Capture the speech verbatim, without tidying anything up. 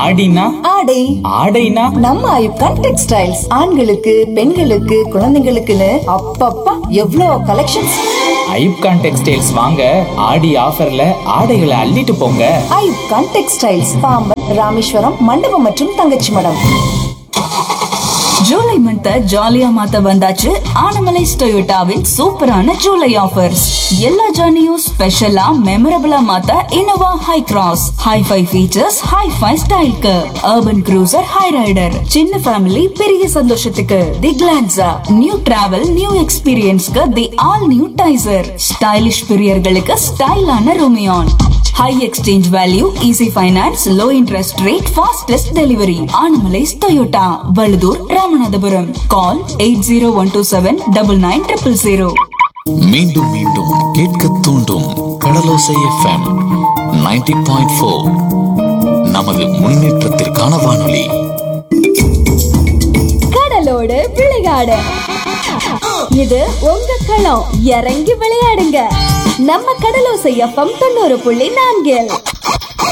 ஆடினா ஆடை ஆடைனா நம்ம ஐப்கான் டெக்ஸ்டைல்ஸ் ஆண்களுக்கு பெண்களுக்கு குழந்தைகளுக்குன்னு அப்பப்பா எவ்வளோ கலெக்ஷன்ஸ். ஐப்கான் டெக்ஸ்டைல்ஸ் வாங்க ஆடி ஆஃபர்ல ஆடைகளை அள்ளிட்டு போங்க. ஐப்கான் டெக்ஸ்டைல்ஸ் பாம்பன் ராமேஸ்வரம் மண்டபம் மற்றும் தங்கச்சி மடம். ஜூலை மந்த் ஜாலியா மாத்த வந்தாச்சு ஆனமலைஸ் டொயோட்டாவின் சூப்பரான ஜூலை ஆஃபர்ஸ். எல்லா ஜர்னியும் ஸ்பெஷலா மெமரபிளா மாத்த Innova high cross high-five features high-five ஸ்டைலுக்கு, அர்பன் க்ரூசர் ஹை ரைடர், சின்ன ஃபேமிலி பெரிய சந்தோஷத்துக்கு தி கிளான்சா, நியூ டிராவல் நியூ எக்ஸ்பீரியன்ஸ்க்கு தி all new Taisor, stylish பிரியர்களுக்கு ஸ்டைலான ரோமியான். High exchange value, easy finance, low interest rate, fastest delivery. Anamallais Toyota, Valuthur, Ramanathapuram. கால் eight zero one two seven double nine triple zero. மீண்டும் மீண்டும் கேட்க தூண்டும் கடலோசை FM ninety point four. நமது முன்னேற்றத்திற்கான வானொலி. கடலோடு விளையாடு, இது உங்க களம். இறங்கி விளையாடுங்க நம்ம கடலோசை எஃப்எம் தொண்ணூறு புள்ளி நான்கில்.